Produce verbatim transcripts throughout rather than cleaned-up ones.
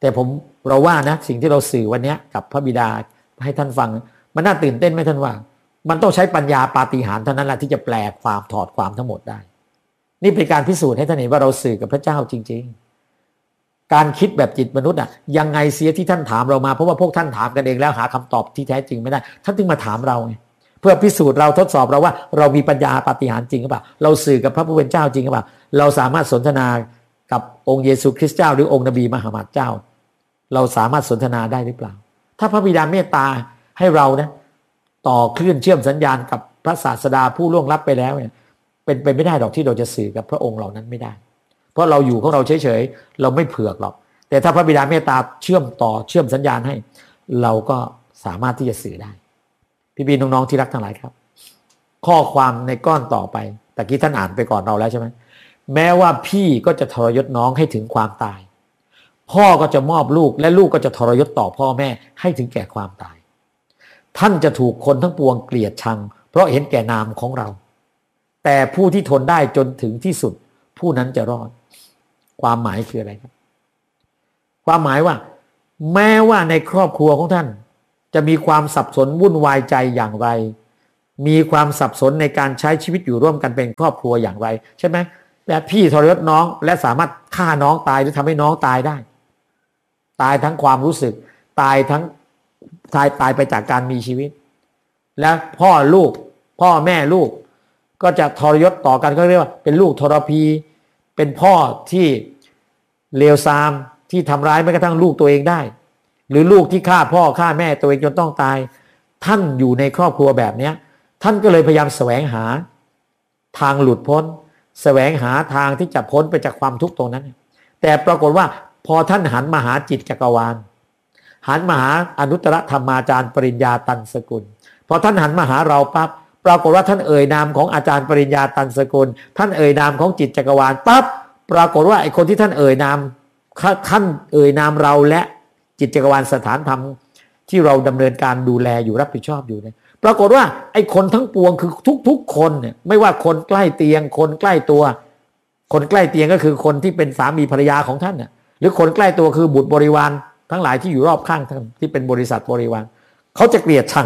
แต่ผมเราว่านะสิ่งที่เราสื่อวันนี้กับพระบิดาให้ท่านฟังมันน่าตื่นเต้นไหมท่านว่ามันต้องใช้ปัญญาปาฏิหาริย์เท่านั้นแหละที่จะแปลความถอดความทั้งหมดได้นี่เป็นการพิสูจน์ให้ท่านเห็นว่าเราสื่อกับพระเจ้าจริงๆการคิดแบบจิตมนุษย์อ่ะยังไงเสียที่ท่านถามเรามาเพราะว่าพวกท่านถามกันเองแล้วหาคำตอบที่แท้จริงไม่ได้ท่านจึงมาถามเราไงเพื่อพิสูจน์เราทดสอบเราว่าเรามีปัญญาปาฏิหาริย์จริงหรือเปล่าเราสื่อกับพระผู้เป็นเจ้าจริงหรือเปล่าเราสามารถสนทนากับองค์เยซูคริสต์เจ้าหรือองค์นบีมหามัดเจ้าเราสามารถสนทนาได้หรือเปล่าถ้าพระบิดาเมตตาให้เรานะต่อคลื่นเชื่อมสัญญาณกับพระศาสดาผู้ล่วงลับไปแล้วเนี่ยเป็นไปไม่ได้หรอกที่เราจะสื่อกับพระองค์เหล่านั้นไม่ได้เพราะเราอยู่ของเราเฉยๆเราไม่เผือกหรอกแต่ถ้าพระบิดาเมตตาเชื่อมต่อเชื่อมสัญญาณให้เราก็สามารถที่จะสื่อได้พี่บีน้องๆที่รักทั้งหลายครับข้อความในก้อนต่อไปตะกี้ท่านอ่านไปก่อนเราแล้วใช่ไหมแม้ว่าพี่ก็จะทรยศน้องให้ถึงความตายพ่อก็จะมอบลูกและลูกก็จะทรยศต่อพ่อแม่ให้ถึงแก่ความตายท่านจะถูกคนทั้งปวงเกลียดชังเพราะเห็นแก่นามของเราแต่ผู้ที่ทนได้จนถึงที่สุดผู้นั้นจะรอดความหมายคืออะไรครับความหมายว่าแม้ว่าในครอบครัวของท่านจะมีความสับสนวุ่นวายใจอย่างไรมีความสับสนในการใช้ชีวิตอยู่ร่วมกันเป็นครอบครัวอย่างไรใช่ไหมและพี่ทรยศน้องและสามารถฆ่าน้องตายหรือทำให้น้องตายได้ตายทั้งความรู้สึกตายทั้งตายตายไปจากการมีชีวิตและพ่อลูกพ่อแม่ลูกก็จะทรยศต่อกันก็เรียกว่าเป็นลูกทรพีเป็นพ่อที่เลวทรามที่ทำร้ายแม้กระทั่งลูกตัวเองได้หรือลูกที่ฆ่าพ่อฆ่าแม่ตัวเองจนต้องตายท่านอยู่ในครอบครัวแบบนี้ท่านก็เลยพยายามแสวงหาทางหลุดพ้นแสวงหาทางที่จะพ้นไปจากความทุกข์ตรงนั้นแต่ปรากฏว่าพอท่านหันมาหาจิตจักรวาลหันมาหาอนุตตรธรรมาจารย์ปริญญาตันสกุลพอท่านหันมาหาเราปั๊บปรากฏว่าท่านเอ่ยนามของอาจารย์ปริญญาตันสกุลท่านเอ่ยนามของจิตจักรวาลปั๊บปรากฏว่าไอ้คนที่ท่านเอ่ยนามท่านเอ่ยนามเราและจิตจักรวาลสถานธรรมที่เราดำเนินการดูแลอยู่รับผิดชอบอยู่เนี่ยปรากฏว่าไอ้คนทั้งปวงคือทุกๆคนเนี่ยไม่ว่าคนใกล้เตียงคนใกล้ตัวคนใกล้เตียงก็คือคนที่เป็นสามีภรรยาของท่านน่ะหรือคนใกล้ตัวคือบุตรบริวารทั้งหลายที่อยู่รอบข้างท่านที่เป็นบริษัทบริวารเขาจะเกลียดชัง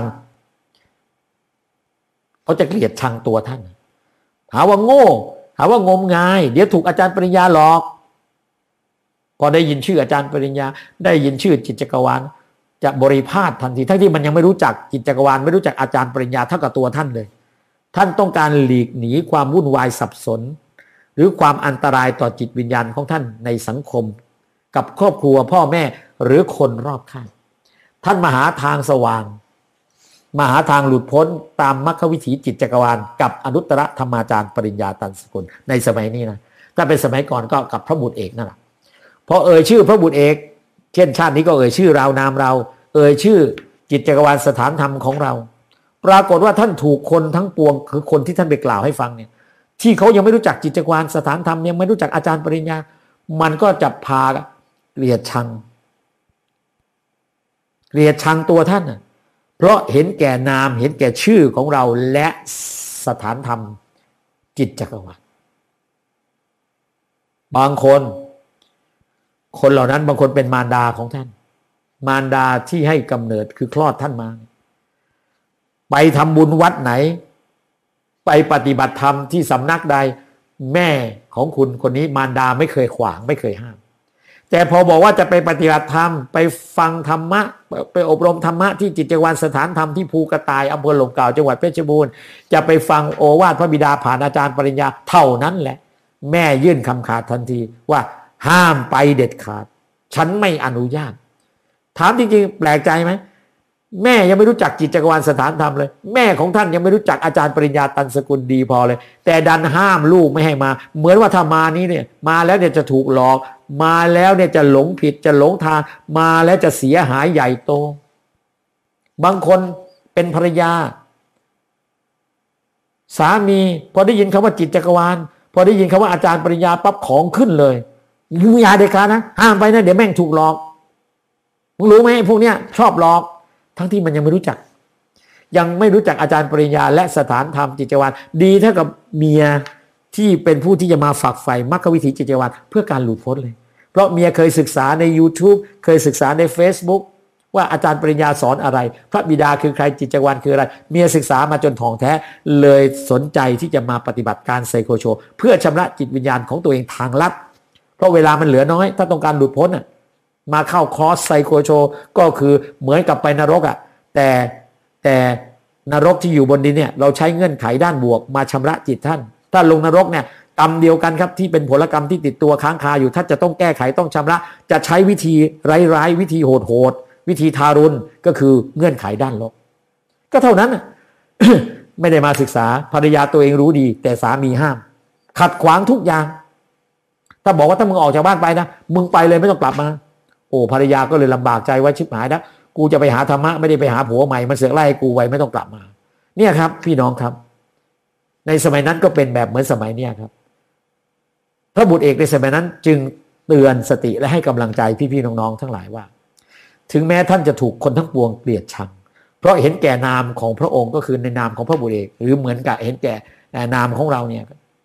เขาจะเกลียดชังตัวท่านหาว่าโง่หาว่างมงายเดี๋ยวถูกอาจารย์ปริญญาหลอกพอได้ยินชื่ออาจารย์ปริญญาได้ยินชื่อจิตจักรวาลจะบริพาททันทีทั้งที่มันยังไม่รู้จักจิตจักรวาลไม่รู้จักอาจารย์ปริญญาเท่ากับตัวท่านเลยท่านต้องการหลีกหนีความวุ่นวายสับสนหรือความอันตรายต่อจิตวิญญาณของท่านในสังคมกับครอบครัวพ่อแม่หรือคนรอบข้างท่านมาหาทางสว่างมาหาทางหลุดพ้นตามมรรควิถีจิตจักรวาลกับอนุตตรธรรมาจารย์ปริญญาตันสกุลในสมัยนี้นะถ้าเป็นสมัยก่อนก็กับพระบุตรเอกนั่นแหละพอเอ่ยชื่อพระบุตรเอกเช่นชาตินี้ก็เอ่ยชื่อเรานามเราเอ่ยชื่อจิตจักรวาลสถานธรรมของเราปรากฏว่าท่านถูกคนทั้งปวงคือคนที่ท่านไปกล่าวให้ฟังเนี่ยที่เขายังไม่รู้จักจิตจักรวาลสถานธรรมยังไม่รู้จักอาจารย์ปริญญามันก็จะพาเกลียดชังเกลียดชังตัวท่านน่ะเพราะเห็นแก่นามเห็นแก่ชื่อของเราและสถานธรรมจิตจักรวาลบางคนคนเหล่านั้นบางคนเป็นมารดาของท่านมารดาที่ให้กำเนิดคือคลอดท่านมาไปทำบุญวัดไหนไปปฏิบัติธรรมที่สำนักใดแม่ของคุณคนนี้มารดาไม่เคยขวางไม่เคยห้ามแต่พอบอกว่าจะไปปฏิบัติธรรมไปฟังธรรมะไปอบรมธรรมะที่จิตจักรวาลสถานธรรมที่ภูกระต่ายอำเภอหลมเก่าจังหวัดเพชรบูรณ์จะไปฟังโอวาทพระบิดาผ่านอาจารย์ปริญญาเท่านั้นแหละแม่ยื่นคำขาดทันทีว่าห้ามไปเด็ดขาดฉันไม่อนุญาตถามจริงๆแปลกใจไหมแม่ยังไม่รู้จักจิตจักรวาลสถานธรรมเลยแม่ของท่านยังไม่รู้จักอาจารย์ปริญญาตันสกุลดีพอเลยแต่ดันห้ามลูกไม่ให้มาเหมือนว่าถ้ามานี้เนี่ยมาแล้วเนี่ยจะถูกหลอกมาแล้วเนี่ยจะหลงผิดจะหลงทางมาแล้วจะเสียหายใหญ่โตบางคนเป็นภรรยาสามีพอได้ยินคำว่าจิตจักรวาลพอได้ยินคำว่าอาจารย์ปริญญาปั๊บของขึ้นเลยมึงอย่าเด็ดขาดนะห้ามไปนะเดี๋ยวแม่งถูกหลอกมึงรู้ไหมพวกเนี้ยชอบหลอกทั้งที่มันยังไม่รู้จักยังไม่รู้จักอาจารย์ปริญญาและสถานธรรมจิตจักรวาลดีเท่ากับเมียที่เป็นผู้ที่จะมาฝักใฝ่มรรควิถีจิตจักรวาลเพื่อการหลุดพ้นเลยเพราะเมียเคยศึกษาใน YouTube เคยศึกษาใน Facebook ว่าอาจารย์ปริญญาสอนอะไรพระบิดาคือใครจิตจักรวาลคืออะไรเมียศึกษามาจนถ่องแท้เลยสนใจที่จะมาปฏิบัติการไซโคโชเพื่อชำระจิตวิญญาณของตัวเองทางลัดเพราะเวลามันเหลือน้อยถ้าต้องการหลุดพ้นมาเข้าคอร์สไซโคโชก็คือเหมือนกับไปนรกอ่ะแต่แต่นรกที่อยู่บนดินเนี่ยเราใช้เงื่อนไขด้านบวกมาชำระจิตท่านถ้าลงนรกเนี่ยกรรมเดียวกันครับที่เป็นผลกรรมที่ติดตัวค้างคาอยู่ถ้าจะต้องแก้ไขต้องชำระจะใช้วิธีร้ายๆวิธีโหดๆวิธีทารุณก็คือเงื่อนไขด้านลบก็เท่านั้น ไม่ได้มาศึกษาภรรยาตัวเองรู้ดีแต่สามีห้ามขัดขวางทุกอย่างถ้าบอกว่าถ้ามึงออกจากบ้านไปนะมึงไปเลยไม่ต้องกลับมาโอ้ภรรยาก็เลยลำบากใจว่าชิบหายนะกูจะไปหาธรรมะไม่ได้ไปหาผัวใหม่มันเสือกไล่กูไว้ไม่ต้องกลับมาเนี่ยครับพี่น้องครับในสมัยนั้นก็เป็นแบบเหมือนสมัยเนี้ยครับพระบุตรเอกในสมัยนั้นจึงเตือนสติและให้กำลังใจพี่ๆน้องๆทั้งหลายว่าถึงแม้ท่านจะถูกคนทั้งปวงเกลียดชังเพราะเห็นแก่นามของพระองค์ก็คือในนามของพระบุตรเอกหรือเหมือนกับเห็นแก่นามของเราเนี่ย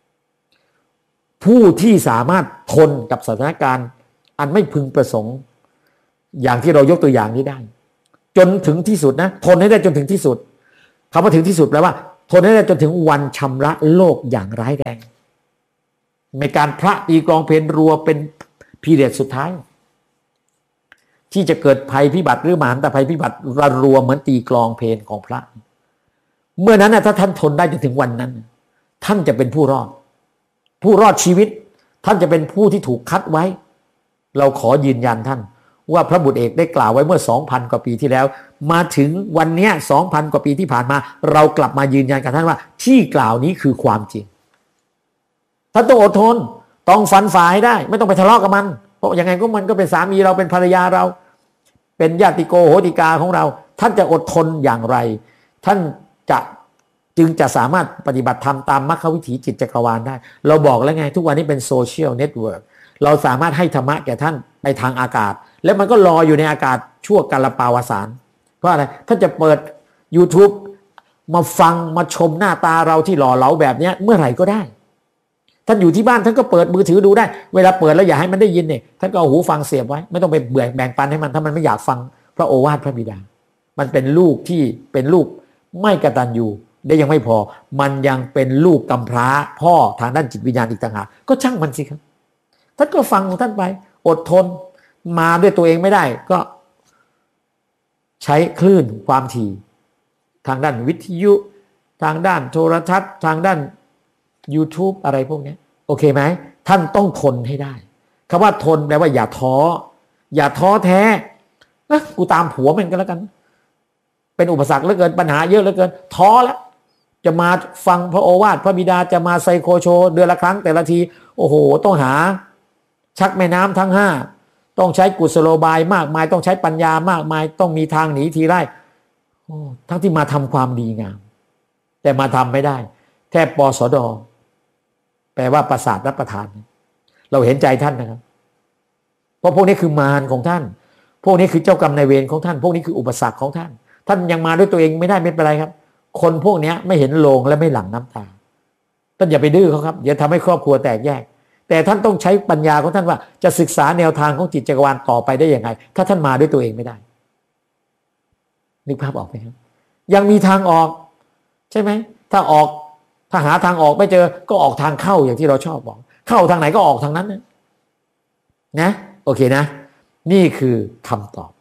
ผู้ที่สามารถทนกับสถานการณ์อันไม่พึงประสงค์อย่างที่เรายกตัวอย่างนี้ได้จนถึงที่สุดนะทนให้ได้จนถึงที่สุดคำว่าถึงที่สุดแปลว่าทนให้ได้จนถึงวันชำระโลกอย่างร้ายแรงในการพระตีกลองเพลรัวเป็นพีเรียดสุดท้ายที่จะเกิดภัยพิบัติหรือมหันตภัยพิบัติระรัวเหมือนตีกลองเพลของพระเมื่อนั้นนะถ้าท่านทนได้จนถึงวันนั้นท่านจะเป็นผู้รอดผู้รอดชีวิตท่านจะเป็นผู้ที่ถูกคัดไว้เราขอยืนยันท่านว่าพระบุตรเอกได้กล่าวไว้เมื่อ สองพัน กว่าปีที่แล้วมาถึงวันนี้ สองพัน กว่าปีที่ผ่านมาเรากลับมายืนยันกับท่านว่าที่กล่าวนี้คือความจริงท่านต้องอดทนต้องฟันฝ่ายได้ไม่ต้องไปทะเลาะกับมันเพราะยังไงก็มันก็เป็นสามีเราเป็นภรรยาเราเป็นญาติโกโหติกาของเราท่านจะอดทนอย่างไรท่านจะจึงจะสามารถปฏิบัติธรรมตามมรรควิถีจิตจักรวาลได้เราบอกแล้วไงทุกวันนี้เป็นโซเชียลเน็ตเวิร์กเราสามารถให้ธรรมะแก่ท่านในทางอากาศแล้วมันก็รออยู่ในอากาศชั่วกาลปาวสารเพราะอะไรท่านจะเปิด YouTube มาฟังมาชมหน้าตาเราที่หล่อเหลาแบบนี้เมื่อไหร่ก็ได้ท่านอยู่ที่บ้านท่านก็เปิดมือถือดูได้เวลาเปิดแล้วอย่าให้มันได้ยินเนี่ยท่านก็เอาหูฟังเสียบไว้ไม่ต้องไปเบื่อแบ่งปันให้มันถ้ามันไม่อยากฟังพระโอวาทพระบิดามันเป็นลูกที่เป็นลูกไม่กตัญญูได้ยังไม่พอมันยังเป็นลูกกำพร้าพ่อทางด้านจิตวิญญาณอีกต่างหากก็ช่างมันสิครับท่านก็ฟังของท่านไปอดทนมาด้วยตัวเองไม่ได้ก็ใช้คลื่นความถี่ทางด้านวิทยุทางด้านโทรทัศน์ทางด้าน YouTube อะไรพวกนี้โอเคไหมท่านต้องทนให้ได้คำว่าทนแปลว่าอย่าท้ออย่าท้อแท้นะกูตามผัวมันก็แล้วกันเป็นอุปสรรคเหลือเกินปัญหาเยอะเหลือเกินท้อแล้วจะมาฟังพระโอวาทพระบิดาจะมาไซโคโชเดือนละครั้งแต่ละทีโอ้โหต้องหาชักแม่น้ำทั้งห้าต้องใช้กุศโลบายมากมายต้องใช้ปัญญามากมายต้องมีทางหนีทีไล่ทั้งที่มาทำความดีงามแต่มาทำไม่ได้แค่ปสดแปลว่าประสาทรับประทานเราเห็นใจท่านนะครับเพราะพวกนี้คือมารของท่านพวกนี้คือเจ้ากรรมนายเวรของท่านพวกนี้คืออุปสรรคของท่านท่านยังมาด้วยตัวเองไม่ได้ไม่เป็นไรครับคนพวกนี้ไม่เห็นโลงและไม่หลั่งน้ำตาท่านอย่าไปดื้อเขาครับอย่าทำให้ครอบครัวแตกแยกแต่ท่านต้องใช้ปัญญาของท่านว่าจะศึกษาแนวทางของจิตจักรวาลต่อไปได้ยังไงถ้าท่านมาด้วยตัวเองไม่ได้นึกภาพออกไหมครับยังมีทางออกใช่ไหมถ้าออกถ้าหาทางออกไม่เจอก็ออกทางเข้าอย่างที่เราชอบบอกเข้าทางไหนก็ออกทางนั้นนะนะโอเคนะนี่คือคำตอบ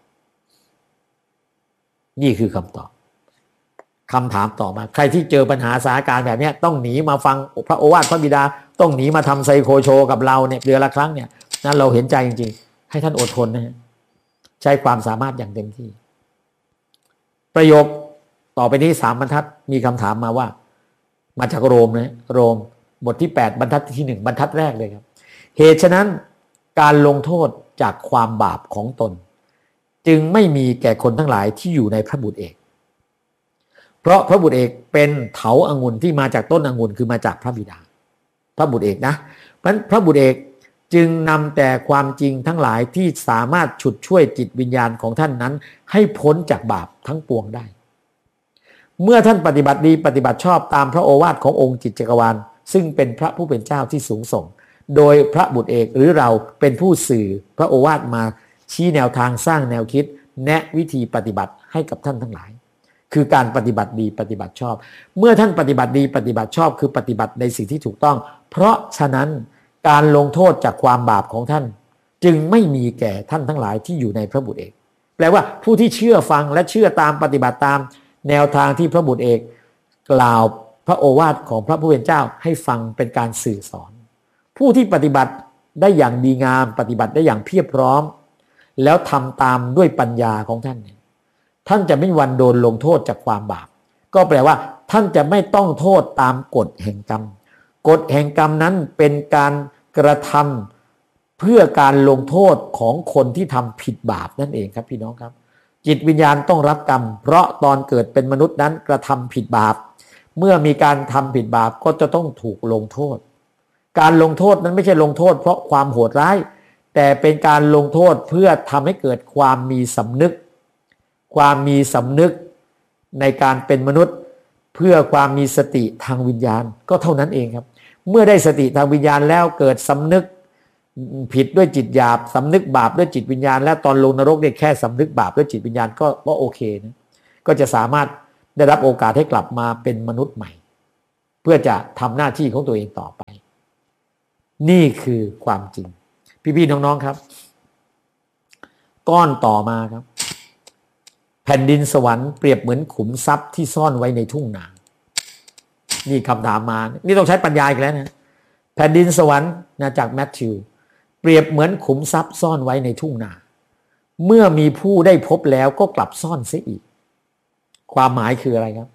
นี่คือคำตอบคำถามต่อมาใครที่เจอปัญหาสถานการณ์แบบนี้ต้องหนีมาฟังพระโอวาทพระบิดาต้องหนีมาทำไซโคโชกับเราเนี่ยเดือนละครั้งเนี่ยนั้นเราเห็นใจจริงๆให้ท่านอดทนนะใช้ความสามารถอย่างเต็มที่ประโยคต่อไปนี้สามบรรทัดมีคำถามมาว่ามาจากโรมนะโรมบทที่แปดบรรทัดที่หนึ่งบรรทัดแรกเลยครับเหตุฉะนั้นการลงโทษจากความบาปของตนจึงไม่มีแก่คนทั้งหลายที่อยู่ในพระบุตรเอกเพราะพระบุตรเอกเป็นเถาองุ่นที่มาจากต้นองุ่นคือมาจากพระบิดาพระบุตรเอกนะเพราะพระบุตรเอกจึงนำแต่ความจริงทั้งหลายที่สามารถฉุดช่วยจิตวิญญาณของท่านนั้นให้พ้นจากบาปทั้งปวงได้เมื่อท่านปฏิบัติดีปฏิบัติชอบตามพระโอวาทขององค์จิตจักรวาลซึ่งเป็นพระผู้เป็นเจ้าที่สูงส่งโดยพระบุตรเอกหรือเราเป็นผู้สื่อพระโอวาทมาชี้แนวทางสร้างแนวคิดแนะวิธีปฏิบัติให้กับท่านทั้งหลายคือการปฏิบัติดีปฏิบัติชอบเมื่อท่านปฏิบัติดีปฏิบัติชอบคือปฏิบัติในสิ่งที่ถูกต้องเพราะฉะนั้นการลงโทษจากความบาปของท่านจึงไม่มีแก่ท่านทั้งหลายที่อยู่ในพระบุตรเอกแปลว่าผู้ที่เชื่อฟังและเชื่อตามปฏิบัติตามแนวทางที่พระบุตรเอกกล่าวพระโอวาทของพระผู้เป็นเจ้าให้ฟังเป็นการสื่อสอนผู้ที่ปฏิบัติได้อย่างดีงามปฏิบัติได้อย่างเพียบพร้อมแล้วทำตามด้วยปัญญาของท่านท่านจะไม่มีวันโดนลงโทษจากความบาปก็แปลว่าท่านจะไม่ต้องโทษตามกฎแห่งกรรมกฎแห่งกรรมนั้นเป็นการกระทำเพื่อการลงโทษของคนที่ทำผิดบาปนั่นเองครับพี่น้องครับจิตวิญญาณต้องรับกรรมเพราะตอนเกิดเป็นมนุษย์นั้นกระทำผิดบาปเมื่อมีการทำผิดบาปก็จะต้องถูกลงโทษการลงโทษนั้นไม่ใช่ลงโทษเพราะความโหดร้ายแต่เป็นการลงโทษเพื่อทำให้เกิดความมีสำนึกความมีสำนึกในการเป็นมนุษย์เพื่อความมีสติทางวิญญาณก็เท่านั้นเองครับเมื่อได้สติทางวิญญาณแล้วเกิดสำนึกผิดด้วยจิตหยาบสำนึกบาปด้วยจิตวิญญาณและตอนลงนรกเนี่ยแค่สำนึกบาปด้วยจิตวิญญาณก็ว่าโอเคนะก็จะสามารถได้รับโอกาสให้กลับมาเป็นมนุษย์ใหม่เพื่อจะทำหน้าที่ของตัวเองต่อไปนี่คือความจริงพี่ๆน้องๆครับก้อนต่อมาครับแผ่นดินสวรรค์เปรียบเหมือนขุมทรัพย์ที่ซ่อนไว้ในทุ่งนานี่คำถามมานี่ต้องใช้ปัญญาอีกแล้วนะแผ่นดินสวรรค์นะจากแมทธิวเปรียบเหมือนขุมทรัพย์ซ่อนไว้ในทุ่งนาเมื่อมีผู้ได้พบแล้วก็กลับซ่อนเสียอีกความหมายคืออะไรครับ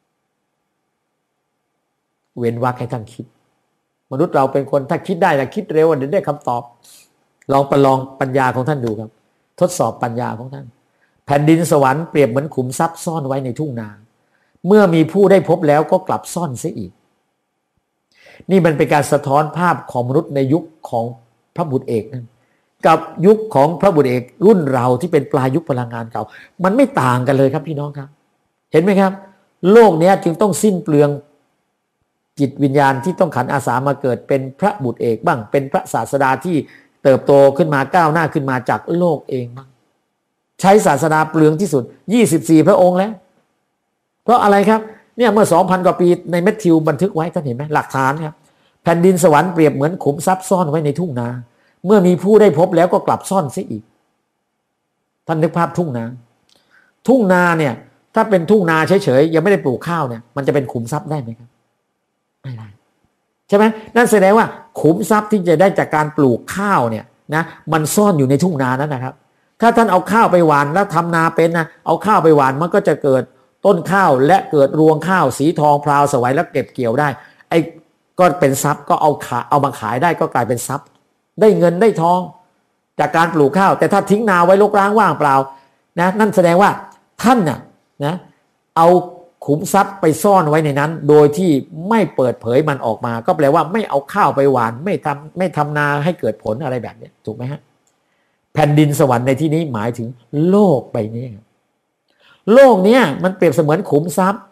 เว้นวรรคให้ท่านคิดมนุษย์เราเป็นคนถ้าคิดได้แต่คิดเร็วเดี๋ยวได้คำตอบลองประลองปัญญาของท่านดูครับทดสอบปัญญาของท่านแผ่นดินสวรรค์เปรียบเหมือนขุมทรัพย์ซ่อนไว้ในทุ่งนาเมื่อมีผู้ได้พบแล้วก็กลับซ่อนเสียอีกนี่มันเป็นการสะท้อนภาพของมนุษย์ในยุคของพระบุตรเอกนั่นกับยุคของพระบุตรเอกรุ่นเราที่เป็นปลายยุคพลังงานเก่ามันไม่ต่างกันเลยครับพี่น้องครับเห็นไหมครับโลกนี้จึงต้องสิ้นเปลืองจิตวิญญาณที่ต้องขันอาสามาเกิดเป็นพระบุตรเอกบ้างเป็นพระศาสดาที่เติบโตขึ้นมาก้าวหน้าขึ้นมาจากโลกเองบ้างใช้ศาสนาเปลืองที่สุดยี่สิบสี่พระองค์แล้วเพราะอะไรครับเนี่ยเมื่อ สองพัน กว่าปีในแมทธิวบันทึกไว้ท่านเห็นไหมหลักฐานครับแผ่นดินสวรรค์เปรียบเหมือนขุมทรัพย์ซ่อนไว้ในทุ่งนาเมื่อมีผู้ได้พบแล้วก็กลับซ่อนเสียอีกท่านนึกภาพทุ่งนาทุ่งนาเนี่ยถ้าเป็นทุ่งนาเฉยๆยังไม่ได้ปลูกข้าวเนี่ยมันจะเป็นขุมทรัพย์ได้ไหมครับไม่ได้ใช่ไหมนั่นแสดงว่าขุมทรัพย์ที่จะได้จากการปลูกข้าวเนี่ยนะมันซ่อนอยู่ในทุ่งนานั้นนะครับถ้าท่านเอาข้าวไปหว่านแล้วทำนาเป็นนะเอาข้าวไปหว่านมันก็จะเกิดต้นข้าวและเกิดรวงข้าวสีทองพราวสวยแล้วเก็บเกี่ยวได้ไอ้ก็เป็นทรัพย์ก็เอาขาเอามาขายได้ก็กลายเป็นทรัพย์ได้เงินได้ทองจากการปลูกข้าวแต่ถ้าทิ้งนาไว้รกร้างว่างเปล่านะนั่นแสดงว่าท่านน่ะนะเอาขุมทรัพย์ไปซ่อนไว้ในนั้นโดยที่ไม่เปิดเผยมันออกมาก็แปลว่าไม่เอาข้าวไปหว่านไม่ทำไม่ทำนาให้เกิดผลอะไรแบบนี้ถูกไหมฮะแผ่นดินสวรรค์ในที่นี้หมายถึงโลกใบนี้โลกเนี้ยมันเปรียบเสมือนขุมทรัพย์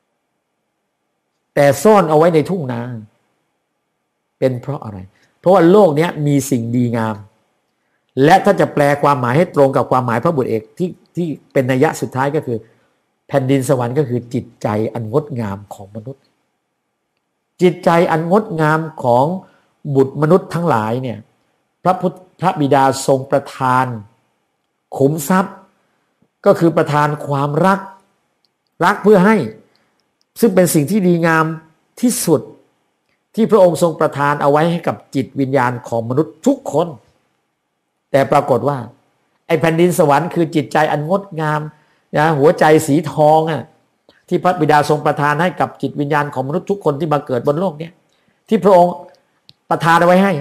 แต่ซ่อนเอาไว้ในทุ่งนาเป็นเพราะอะไรเพราะว่าโลกนี้มีสิ่งดีงามและถ้าจะแปลความหมายให้ตรงกับความหมายพระบุตรเอกที่ที่เป็นนัยยะสุดท้ายก็คือแผ่นดินสวรรค์ก็คือจิตใจอันงดงามของมนุษย์จิตใจอันงดงามของบุตรมนุษย์ทั้งหลายเนี่ยพระพุทธพระบิดาทรงประทานขุมทรัพย์ก็คือประทานความรักรักเพื่อให้ซึ่งเป็นสิ่งที่ดีงามที่สุดที่พระองค์ทรงประทานเอาไว้ให้กับจิตวิญญาณของมนุษย์ทุกคนแต่ปรากฏว่าไอ้แผ่นดินสวรรค์คือจิตใจอันงดงามนะหัวใจสีทองอ่ะที่พระบิดาทรงประทานให้กับจิตวิญญาณของมนุษย์ทุกคนที่มาเกิดบนโลกนี้ที่พระองค์ประทานเอาไว้ให้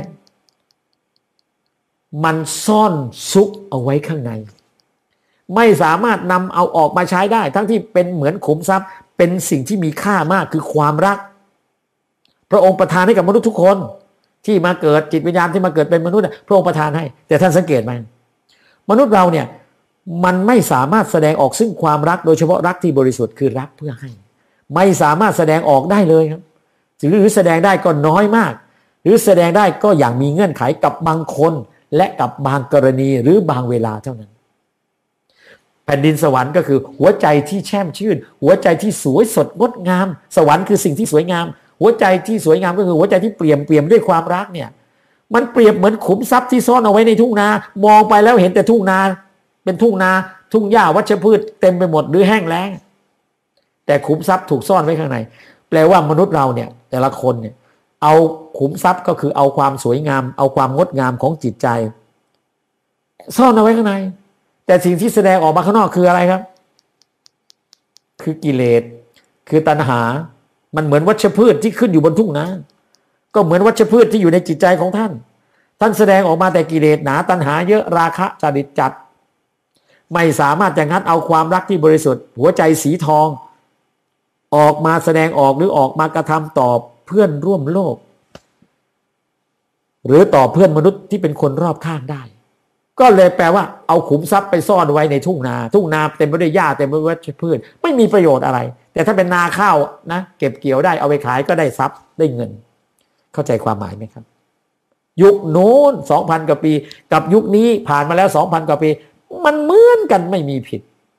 มันซ่อนซุกเอาไว้ข้างในไม่สามารถนำเอาออกมาใช้ได้ทั้งที่เป็นเหมือนขุมทรัพย์เป็นสิ่งที่มีค่ามากคือความรักพระองค์ประทานให้กับมนุษย์ทุกคนที่มาเกิดจิตวิญญาณที่มาเกิดเป็นมนุษย์พระองค์ประทานให้แต่ท่านสังเกตไหมมนุษย์เราเนี่ยมันไม่สามารถแสดงออกซึ่งความรักโดยเฉพาะรักที่บริสุทธิ์คือรักเพื่อให้ไม่สามารถแสดงออกได้เลยครับหรือแสดงได้ก็น้อยมากหรือแสดงได้ก็อย่างมีเงื่อนไขกับบางคนและกับบางกรณีหรือบางเวลาเท่านั้นแผ่นดินสวรรค์ก็คือหัวใจที่แช่มชื่นหัวใจที่สวยสดงดงามสวรรค์คือสิ่งที่สวยงามหัวใจที่สวยงามก็คือหัวใจที่เปี่ยมเปี่ยมด้วยความรักเนี่ยมันเปรียบเหมือนขุมทรัพย์ที่ซ่อนเอาไว้ในทุ่งนามองไปแล้วเห็นแต่ทุ่งนาเป็นทุ่งนาทุ่งหญ้าวัชพืชเต็มไปหมดหรือแห้งแล้งแต่ขุมทรัพย์ถูกซ่อนไว้ข้างในแปลว่ามนุษย์เราเนี่ยแต่ละคนเนี่ยเอาขุมทรัพย์ก็คือเอาความสวยงามเอาความงดงามของจิตใจซ่อนเอาไว้ข้างในแต่สิ่งที่แสดงออกมาข้างนอกคืออะไรครับคือกิเลสคือตัณหามันเหมือนวัชพืชที่ขึ้นอยู่บนทุ่งนาก็เหมือนวัชพืชที่อยู่ในจิตใจของท่านท่านแสดงออกมาแต่กิเลสหนาตัณหาเยอะราคะจริตจัดไม่สามารถจะงัดเอาความรักที่บริสุทธิ์หัวใจสีทองออกมาแสดงออกหรือออกมากระทำต่อเพื่อนร่วมโลกหรือต่อเพื่อนมนุษย์ที่เป็นคนรอบข้างได้ก็เลยแปลว่าเอาขุมทรัพย์ไปซ่อนไว้ในทุ่งนาทุ่งนาเต็มไปด้วยหญ้าเต็มไปด้วยวัชพืชไม่มีประโยชน์อะไรแต่ถ้าเป็นนาข้าวนะเก็บเกี่ยวได้เอาไปขายก็ได้ทรัพย์ได้เงินเข้าใจความหมายไหมครับยุคโน้น สองพัน กว่าปีกับยุคนี้ผ่านมาแล้ว สองพัน กว่าปีมันเหมือนกันไม่มีผิด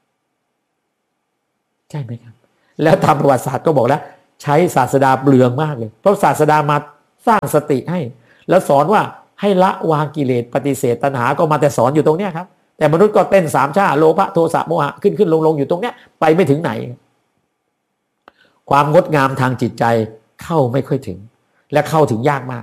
ใช่ไหมครับแล้วตามประวัติศาสตร์ก็บอกแล้วใช้ศาสดาเปลืองมากเลยเพราะศาสดามาสร้างสติให้แล้วสอนว่าให้ละวางกิเลสปฏิเสธตัณหาก็มาแต่สอนอยู่ตรงเนี้ยครับแต่มนุษย์ก็เต้นสามชาโลภะโทสะโมหะขึ้นขึ้นลงลงอยู่ตรงเนี้ยไปไม่ถึงไหนความงดงามทางจิตใจเข้าไม่ค่อยถึงและเข้าถึงยากมาก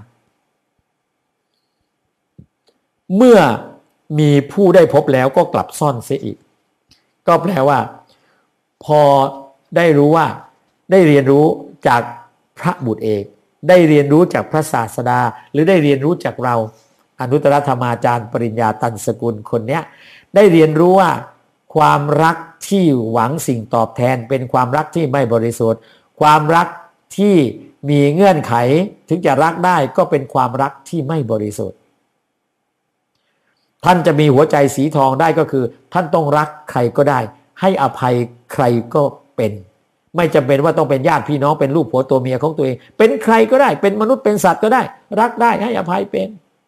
เมื่อมีผู้ได้พบแล้วก็กลับซ่อนเสียอีกก็แปลว่าพอได้รู้ว่าได้เรียนรู้จากพระบุตรเอกได้เรียนรู้จากพระศาสดาหรือได้เรียนรู้จากเราอนุตตรธรรมาจารย์ปริญญาตันสกุลคนเนี้ยได้เรียนรู้ว่าความรักที่หวังสิ่งตอบแทนเป็นความรักที่ไม่บริสุทธิ์ความรักที่มีเงื่อนไขถึงจะรักได้ก็เป็นความรักที่ไม่บริสุทธิ์ท่านจะมีหัวใจสีทองได้ก็คือท่านต้องรักใครก็ได้ให้อภัยใครก็เป็นไม่จำเป็นว่าต้องเป็นญาติพี่น้องเป็นลูกผัวตัวเมียของตัวเองเป็นใครก็ได้เป็นมนุษย์เป็นสัตว์ก็ได้รักได้ให้อภัยเป็น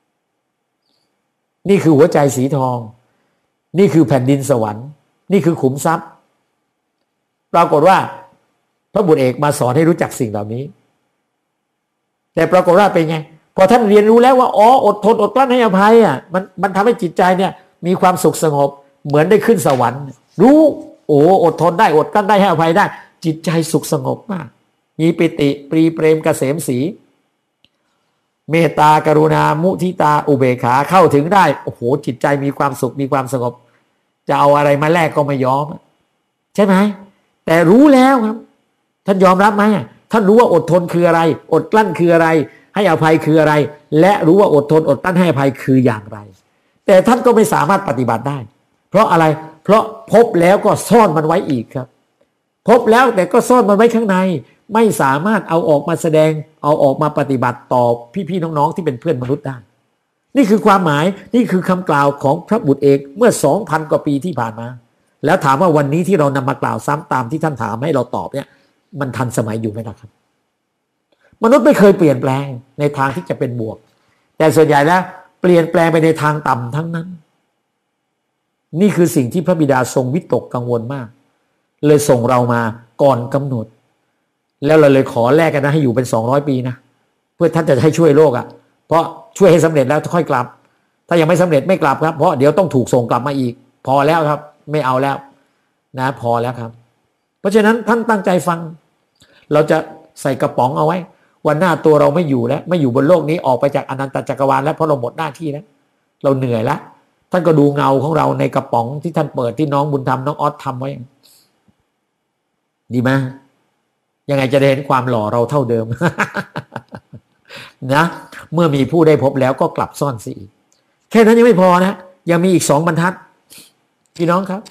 นี่คือหัวใจสีทองนี่คือแผ่นดินสวรรค์นี่คือขุมทรัพย์ปรากฏว่าพระบุตรเอกมาสอนให้รู้จักสิ่งเหล่านี้แต่ปรากฏว่าเป็นไงพอท่านเรียนรู้แล้วว่าอ๋ออดทนอดกลั้นให้อภัยอ่ะมันมันทำให้จิตใจเนี่ยมีความสุขสงบเหมือนได้ขึ้นสวรรค์รู้โอ้อดทนได้อดกลั้นได้ให้อภัยได้จิตใจสุขสงบมากมีปิติปรีเปรมเกษมศรีเมตตากรุณามุทิตาอุเบกขาเข้าถึงได้โอ้โหจิตใจมีความสุขมีความสงบจะเอาอะไรมาแลกก็ไม่ยอมใช่ไหมแต่รู้แล้วครับท่านยอมรับไหมท่านรู้ว่าอดทนคืออะไรอดกลั้นคืออะไรให้อภัยคืออะไรและรู้ว่าอดทนอดกลั้นให้อภัยคืออย่างไรแต่ท่านก็ไม่สามารถปฏิบัติได้เพราะอะไรเพราะพบแล้วก็ซ่อนมันไว้อีกครับพบแล้วแต่ก็ซ่อนมันไว้ข้างในไม่สามารถเอาออกมาแสดงเอาออกมาปฏิบัติต่อพี่ๆน้องๆที่เป็นเพื่อนมนุษย์ได้นี่คือความหมายนี่คือคำกล่าวของพระบุตรเอกเมื่อ สองพัน กว่าปีที่ผ่านมาแล้วถามว่าวันนี้ที่เรานำมากล่าวซ้ำตามที่ท่านถามให้เราตอบเนี่ยมันทันสมัยอยู่ไหมล่ะครับมนุษย์ไม่เคยเปลี่ยนแปลงในทางที่จะเป็นบวกแต่ส่วนใหญ่แล้วเปลี่ยนแปลงไปในทางต่ำทั้งนั้นนี่คือสิ่งที่พระบิดาทรงวิตกกังวลมากเลยส่งเรามาก่อนกำหนดแล้วเราเลยขอแลกกันนะให้อยู่เป็นสองร้อยปีนะเพื่อท่านจะให้ช่วยโลกอ่ะเพราะช่วยให้สำเร็จแล้วค่อยกลับถ้ายังไม่สำเร็จไม่กลับครับเพราะเดี๋ยวต้องถูกส่งกลับมาอีกพอแล้วครับไม่เอาแล้วนะพอแล้วครับเพราะฉะนั้นท่านตั้งใจฟังเราจะใส่กระป๋องเอาไว้วันหน้าตัวเราไม่อยู่แล้วไม่อยู่บนโลกนี้ออกไปจากอนันตจักรวาลแล้วเพราะเราหมดหน้าที่แล้วเราเหนื่อยแล้วท่านก็ดูเงาของเราในกระป๋องที่ท่านเปิดที่น้องบุญธรรมน้องออสทำไว้ดีไหมยังไงจะได้เห็นความหล่อเราเท่าเดิม นะเมื่อมีผู้ได้พบแล้วก็กลับซ่อนสิอีกแค่นั้นยังไม่พอนะยังมีอีกสองบรรทัดพี่น้องครับ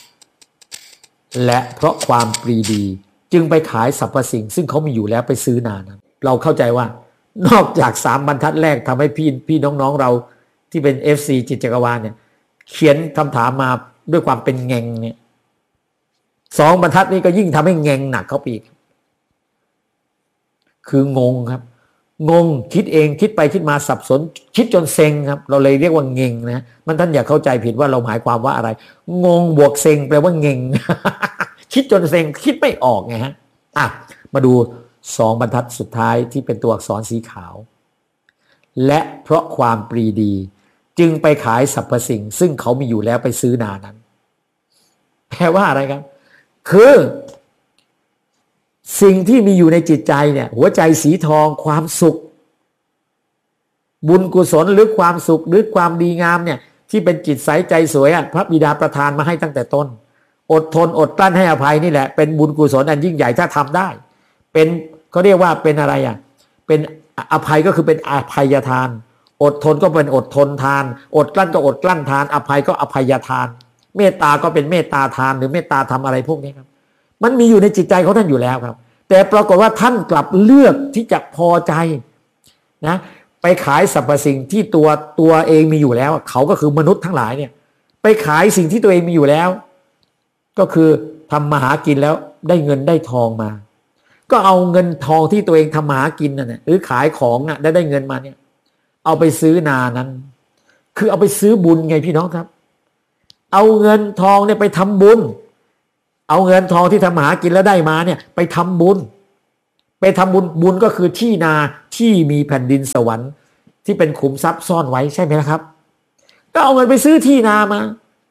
และเพราะความปรีดีจึงไปขายสรรพสิ่งซึ่งเขามีอยู่แล้วไปซื้อนานั้นเราเข้าใจว่านอกจากสามบรรทัดแรกทำให้พี่พี่น้องๆเราที่เป็น เอฟ ซี จิตจักรวาลเนี่ยเขียนคำถามมาด้วยความเป็นแงงเนี่ยสองบรรทัดนี้ก็ยิ่งทำให้แงงหนักเข้าไปอีกคืองงครับงงคิดเองคิดไปคิดมาสับสนคิดจนเซ็งครับเราเลยเรียกว่าเงงนะมันท่านอย่าเข้าใจผิดว่าเราหมายความว่าอะไรงงบวกเซ็งแปลว่าเงง คิดจนเซ็งคิดไม่ออกไงฮะอ่ะมาดูสองบรรทัดสุดท้ายที่เป็นตัวอักษรสีขาวและเพราะความปรีดีจึงไปขายสรรพสิ่งซึ่งเขามีอยู่แล้วไปซื้อนานั้นแปลว่าอะไรครับคือสิ่งที่มีอยู่ในจิตใจเนี่ยหัวใจสีทองความสุขบุญกุศลหรือความสุขหรือความดีงามเนี่ยที่เป็นจิตใสใจสวยอ่ะพระบิดาประทานมาให้ตั้งแต่ต้นอดทนอดกลั้นให้อภัยนี่แหละเป็นบุญกุศลอันยิ่งใหญ่ถ้าทำได้เป็นเขาเรียกว่าเป็นอะไรอ่ะเป็นอภัยก็คือเป็นอภัยทานอดทนก็เป็นอดทนทานอดกลั้นก็อดกลั้นทานอภัยก็อภัยทานเมตตาก็เป็นเมตตาทานหรือเมตตาทำอะไรพวกนี้ครับมันมีอยู่ในจิตใจของท่านอยู่แล้วครับแต่ปรากฏว่าท่านกลับเลือกที่จะพอใจนะไปขายสรรพสิ่งที่ตัวตัวเองมีอยู่แล้วเขาก็คือมนุษย์ทั้งหลายเนี่ยไปขายสิ่งที่ตัวเองมีอยู่แล้วก็คือทำมาหากินแล้วได้เงินได้ทองมาก็เอาเงินทองที่ตัวเองทำมาหากินนั่นแหละหรือขายของอ่ะได้ได้เงินมาเนี่ยเอาไปซื้อนานั้นคือเอาไปซื้อบุญไงพี่น้องครับเอาเงินทองเนี่ยไปทำบุญเอาเงินทองที่ทำมาหากินแล้วได้มาเนี่ยไปทำบุญไปทำบุญบุญก็คือที่นาที่มีแผ่นดินสวรรค์ที่เป็นขุมทรัพย์ซ่อนไว้ใช่ไหมครับก็เอาเงินไปซื้อที่นามา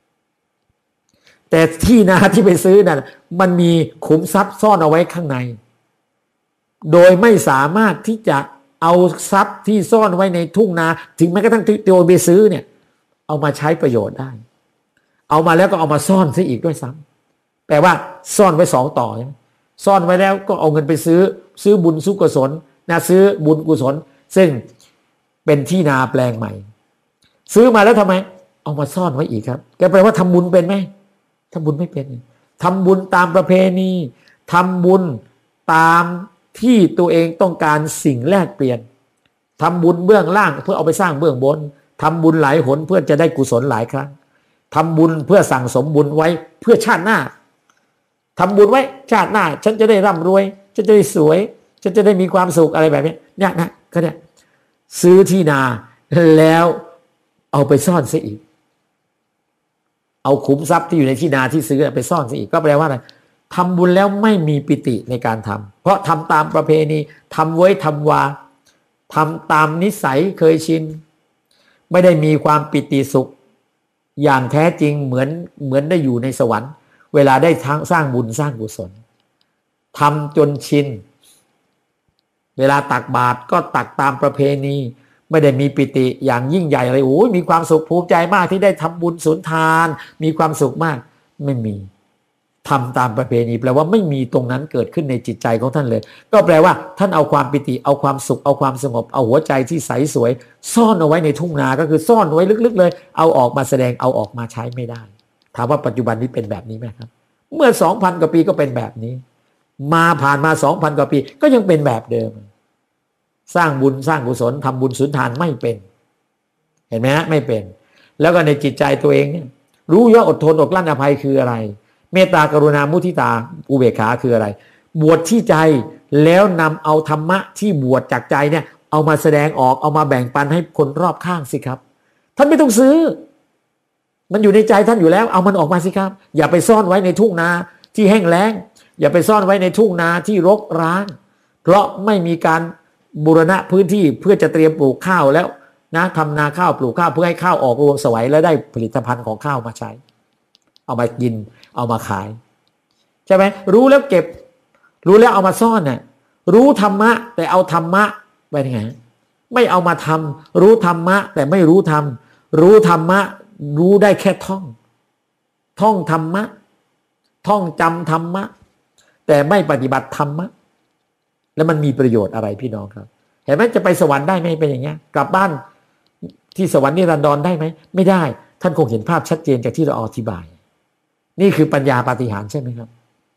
แต่ที่นาที่ไปซื้อนั่นมันมีขุมทรัพย์ซ่อนเอาไว้ข้างในโดยไม่สามารถที่จะเอาทรัพย์ที่ซ่อนไว้ในทุ่งนาถึงแม้กระทั่งตัวไปซื้อเนี่ยเอามาใช้ประโยชน์ได้เอามาแล้วก็เอามาซ่อนซะอีกด้วยซ้ำแปลว่าซ่อนไว้สองต่อใช่ไหมซ่อนไว้แล้วก็เอาเงินไปซื้อซื้อบุญสุกุศลนะซื้อบุญกุศลซึ่งเป็นที่นาแปลงใหม่ซื้อมาแล้วทำไมเอามาซ่อนไว้อีกครับแกแปลว่าทำบุญเป็นไหมทำบุญไม่เป็นทำบุญตามประเพณีทำบุญตามที่ตัวเองต้องการสิ่งแลกเปลี่ยนทำบุญเบื้องล่างเพื่อเอาไปสร้างเบื้องบนทำบุญหลายหนเพื่อจะได้กุศลหลายครั้งทำบุญเพื่อสั่งสมบุญไว้เพื่อชาติหน้าทำบุญไว้ชาติหน้าฉันจะได้ร่ำรวยฉันจะได้สวยฉันจะได้มีความสุขอะไรแบบนี้เนี่ยนะก็เนี่ยซื้อที่นาแล้วเอาไปซ่อนซะอีกเอาขุมทรัพย์ที่อยู่ในที่นาที่ซื้อไปซ่อนซะอีกก็แปลว่าอะไรทำบุญแล้วไม่มีปิติในการทำเพราะทำตามประเพณีทำไว้ทำวาทำตามนิสัยเคยชินไม่ได้มีความปิติสุขอย่างแท้จริงเหมือนเหมือนได้อยู่ในสวรรค์เวลาได้ทั้งสร้างบุญสร้างกุศลทำจนชินเวลาตักบาตรก็ตักตามประเพณีไม่ได้มีปิติอย่างยิ่งใหญ่อะไรโอ้ยมีความสุขภูมิใจมากที่ได้ทำบุญสุนทานมีความสุขมากไม่มีทำตามประเพณีแปลว่าไม่มีตรงนั้นเกิดขึ้นในจิตใจของท่านเลยก็แปลว่าท่านเอาความปิติเอาความสุขเอาความสงบเอาหัวใจที่ใสสวยซ่อนเอาไว้ในทุ่งนาก็คือซ่อนไว้ลึกๆเลยเอาออกมาแสดงเอาออกมาใช้ไม่ได้ถามว่าปัจจุบันนี้เป็นแบบนี้ไหมครับเมื่อ สองพัน กว่าปีก็เป็นแบบนี้มาผ่านมา สองพัน กว่าปีก็ยังเป็นแบบเดิมสร้างบุญสร้างกุศลทำบุญสุนทานไม่เป็นเห็นไหมฮะไม่เป็นแล้วก็ในจิตใจตัวเองเนี่ยรู้ว่าอดทนอดกลั้นอภัยคืออะไรเมตตากรุณามุทิตาอุเบกขาคืออะไรบวชที่ใจแล้วนำเอาธรรมะที่บวชจากใจเนี่ยเอามาแสดงออกเอามาแบ่งปันให้คนรอบข้างสิครับท่านไม่ต้องซื้อมันอยู่ในใจท่านอยู่แล้วเอามันออกมาสิครับอย่าไปซ่อนไว้ในทุ่งนาที่แห้งแล้งอย่าไปซ่อนไว้ในทุ่งนาที่รกร้างเพราะไม่มีการบูรณะพื้นที่เพื่อจะเตรียมปลูกข้าวแล้วนะทำนาข้าวปลูกข้าวเพื่อให้ข้าวออกรวงสวยแล้วได้ผลิตภัณฑ์ของข้าวมาใช้เอามากินเอามาขายใช่ไหมรู้แล้วเก็บรู้แล้วเอามาซ่อนน่ะรู้ธรรมะแต่เอาธรรมะไปยังไงไม่เอามาทำรู้ธรรมะแต่ไม่รู้ธรรมรู้ธรรมะรู้ได้แค่ท่องท่องธรรมะท่องจำธรรมะแต่ไม่ปฏิบัติธรรมะแล้วมันมีประโยชน์อะไรพี่น้องครับเห็นไหมจะไปสวรรค์ได้ไหมเป็นอย่างเงี้ยกลับบ้านที่สวรรค์นิรันดรได้ไหมไม่ได้ท่านคงเห็นภาพชัดเจนจากที่เราอธิบายนี่คือปัญญาปาฏิหาริย์ใช่ไหมครับ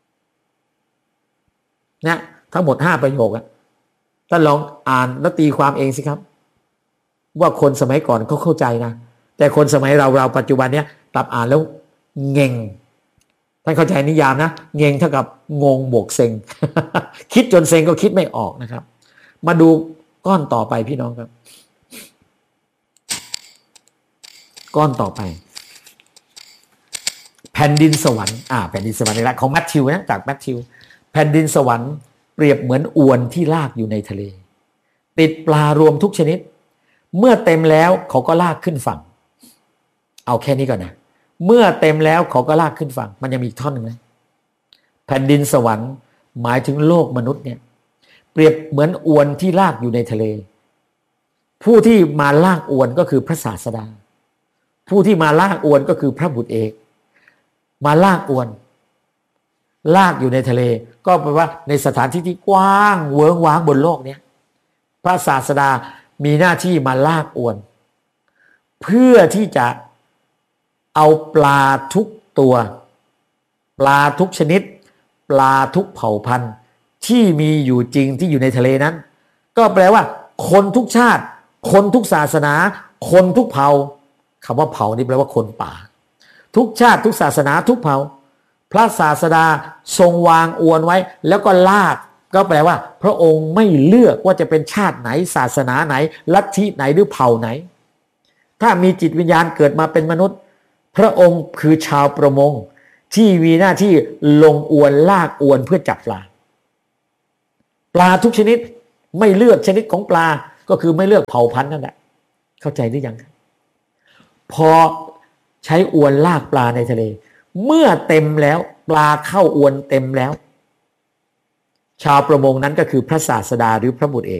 เนี่ยทั้งหมดห้าประโยคอะท่านลองอ่านแล้วตีความเองสิครับว่าคนสมัยก่อนเขาเข้าใจนะแต่คนสมัยเราเราปัจจุบันเนี้ยกลับอ่านแล้วเง่งท่านเข้าใจนิยามนะเง่งเท่ากับงงบวกเซ็ง คิดจนเซ็งก็คิดไม่ออกนะครับมาดูก้อนต่อไปพี่น้องครับก้อนต่อไปแผ่นดินสวรรค์อ่าแผ่นดินสวรรค์นี่แหละของแมทธิวนะจากแมทธิวแผ่นดินสวรรค์เปรียบเหมือนอวนที่ลากอยู่ในทะเลติดปลารวมทุกชนิดเมื่อเต็มแล้วเขาก็ลากขึ้นฝั่งเอาแค่นี้ก่อนนะเมื่อเต็มแล้วเขาก็ลากขึ้นฝั่งมันยังมีอีกท่อนหนึ่งนะแผ่นดินสวรรค์หมายถึงโลกมนุษย์เนี่ยเปรียบเหมือนอวนที่ลากอยู่ในทะเลผู้ที่มาลากอวนก็คือพระศาสดาผู้ที่มาลากอวนก็คือพระบุตรเอกมาลากอวนลากอยู่ในทะเลก็แปลว่าในสถานที่ที่กว้างเวิ้งว้างบนโลกนี้พระศาสดามีหน้าที่มาลากอวนเพื่อที่จะเอาปลาทุกตัวปลาทุกชนิดปลาทุกเผ่าพันธุ์ที่มีอยู่จริงที่อยู่ในทะเลนั้นก็แปลว่าคนทุกชาติคนทุกศาสนาคนทุกเผ่าคำว่าเผ่านี่แปลว่าคนป่าทุกชาติทุกศาสนาทุกเผ่าพระศาสดาทรงวางอวนไว้แล้วก็ลากก็แปลว่าพระองค์ไม่เลือกว่าจะเป็นชาติไหนศาสนาไหนลัทธิไหนหรือเผ่าไหนถ้ามีจิตวิญญาณเกิดมาเป็นมนุษย์พระองค์คือชาวประมงที่มีหน้าที่ลงอวนลากอวนเพื่อจับปลาปลาทุกชนิดไม่เลือกชนิดของปลาก็คือไม่เลือกเผ่าพันธุ์นั่นแหละเข้าใจหรือยังพอใช้อวนลากปลาในทะเลเมื่อเต็มแล้วปลาเข้าอวนเต็มแล้วชาวประมงนั้นก็คือพระศาสดาหรือพระบุตรเอก